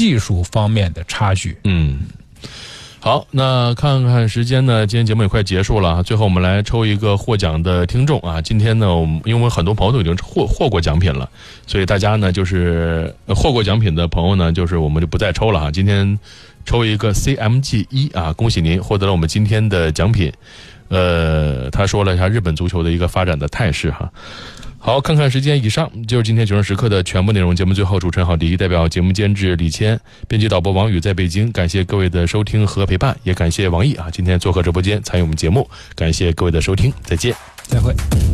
技术方面的差距。 好，那看看时间呢，今天节目也快结束了，最后我们来抽一个获奖的听众啊。今天呢，因为很多朋友都已经获过奖品了，所以大家呢就是获过奖品的朋友呢，就是我们就不再抽了哈。今天抽一个 CMG1啊，恭喜您获得了我们今天的奖品。他说了一下日本足球的一个发展的态势哈。好，看看时间，以上就是今天九正时刻的全部内容。节目最后，主持人郝迪代表节目监制李谦，编辑导播王宇在北京，感谢各位的收听和陪伴，也感谢王毅啊今天做客直播间参与我们节目，感谢各位的收听，再见， 再会。